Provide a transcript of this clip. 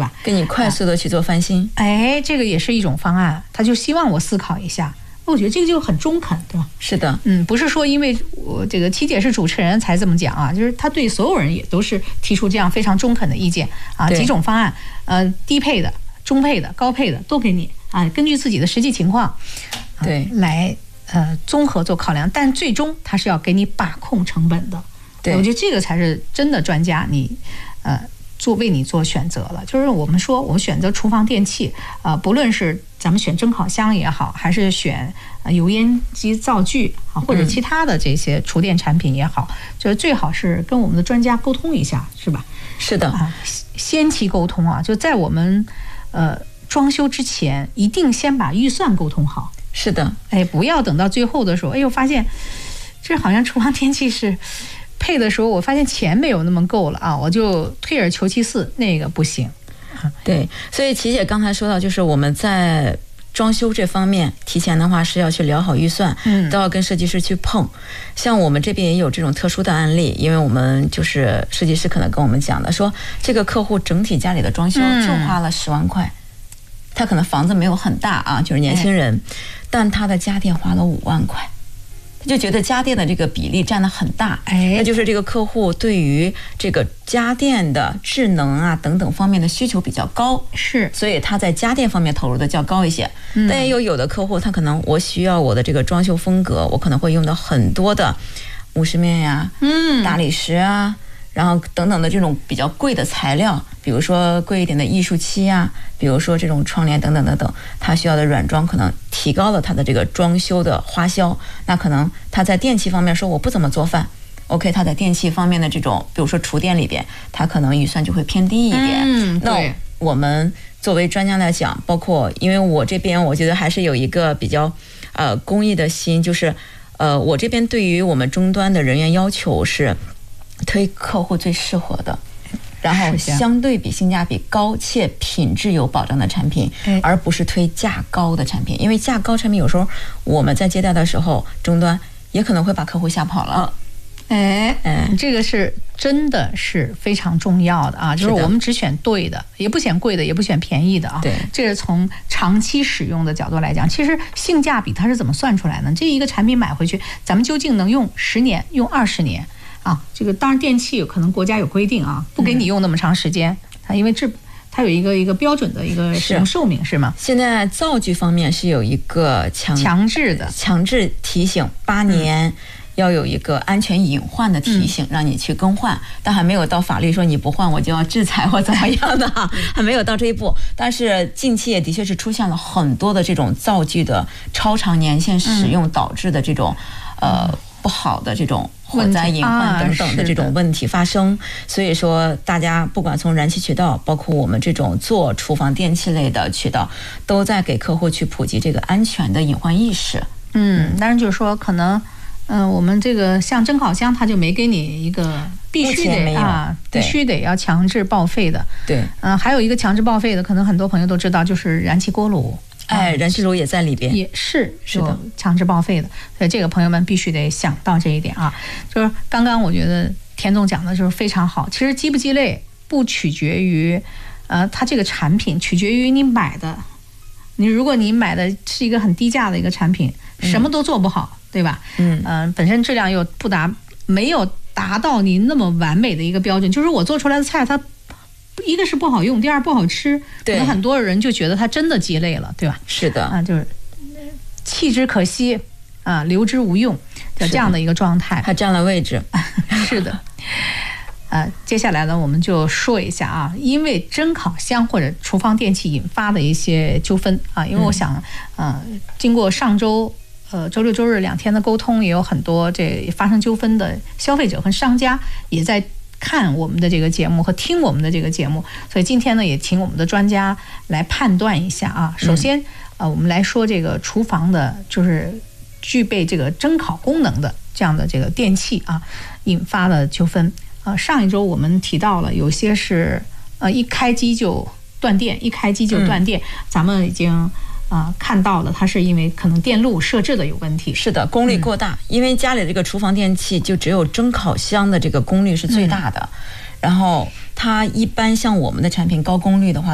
吧？ 给你快速的去做翻新。 哎，这个也是一种方案，他就希望我思考一下。我觉得这个就很中肯，对吧？ 是的， 不是说因为我这个七姐是主持人才这么讲啊，就是他对所有人也都是提出这样非常中肯的意见啊，几种方案，低配的、中配的、高配的都给你啊，根据自己的实际情况， 对， 来综合做考量，但最终他是要给你把控成本的。 对， 我觉得这个才是真的专家，你为你做选择了。就是我们说，我选择厨房电器，不论是咱们选蒸烤箱也好，还是选油烟机灶具啊，或者其他的这些厨电产品也好，就是最好是跟我们的专家沟通一下，是吧？ 是的啊，先期沟通啊，就在我们装修之前，一定先把预算沟通好。 是的， 哎，不要等到最后的时候，哎呦，发现这好像厨房电器是配的时候，我发现钱没有那么够了啊，我就退而求其次，那个不行。 对，所以琪姐刚才说到，就是我们在装修这方面提前的话是要去聊好预算，都要跟设计师去碰。像我们这边也有这种特殊的案例，因为我们就是设计师可能跟我们讲的，说这个客户整体家里的装修就花了10万块，他可能房子没有很大啊，就是年轻人，但他的家电花了5万块。就觉得家电的这个比例占得很大，那就是这个客户对于这个家电的智能啊等等方面的需求比较高， 是， 所以他在家电方面投入的较高一些。但也有的客户，他可能我需要我的这个装修风格，我可能会用到很多的木饰面呀、大理石啊，然后等等的这种比较贵的材料，比如说贵一点的艺术漆啊，比如说这种窗帘等等等等，他需要的软装可能提高了他的这个装修的花销。那可能他在电器方面说我不怎么做饭，OK， 他在电器方面的这种，比如说厨电里边，他可能预算就会偏低一点。那我们作为专家来讲，包括因为我这边我觉得还是有一个比较公益的心，就是我这边对于我们终端的人员要求是推客户最适合的，然后相对比性价比高且品质有保障的产品，而不是推价高的产品。因为价高产品有时候我们在接待的时候，终端也可能会把客户吓跑了。 这个是真的是非常重要的啊！就是我们只选对的，也不选贵的，也不选便宜的啊。 对， 这是从长期使用的角度来讲，其实性价比它是怎么算出来呢？这一个产品买回去，咱们究竟能用10年、用20年啊？这个当然电器可能国家有规定啊，不给你用那么长时间啊，因为它有一个标准的一个使用寿命，是吗？ 现在灶具方面是有一个强制提醒8年。要有一个安全隐患的提醒，让你去更换，但还没有到法律说你不换我就要制裁或怎么样的，还没有到这一步。但是近期也的确是出现了很多的这种灶具的超长年限使用导致的这种不好的这种火灾隐患等等的这种问题发生。所以说大家不管从燃气渠道，包括我们这种做厨房电器类的渠道，都在给客户去普及这个安全的隐患意识。 当然就是说可能我们这个像蒸烤箱，它就没给你一个必须得要强制报废的。 对， 还有一个强制报废的，可能很多朋友都知道，就是燃气锅炉。 燃气炉也在里边， 也是有强制报废的。所以这个朋友们必须得想到这一点啊。就是刚刚我觉得田总讲的就是非常好。其实鸡不鸡肋不取决于它这个产品，取决于你买的。如果你买的是一个很低价的一个产品，什么都做不好。对吧？本身质量又没有达到你那么完美的一个标准，就是我做出来的菜，它一个是不好用，第二不好吃，可能很多人就觉得它真的鸡肋了，对吧？ 是的， 就是弃之可惜啊，留之无用的这样的一个状态， 它占了位置。 是的。接下来呢，我们就说一下啊，因为蒸烤箱或者厨房电器引发的一些纠纷啊，因为我想，经过上周。周六周日2天的沟通，也有很多这发生纠纷的消费者和商家也在看我们的这个节目和听我们的这个节目，所以今天呢，也请我们的专家来判断一下啊。首先，我们来说这个厨房的，就是具备这个蒸烤功能的这样的这个电器啊，引发的纠纷。上一周我们提到了，有些是一开机就断电，咱们已经。看到了，它是因为可能电路设置的有问题。 是的，功率过大，因为家里的这个厨房电器就只有蒸烤箱的这个功率是最大的，然后它一般像我们的产品高功率的话。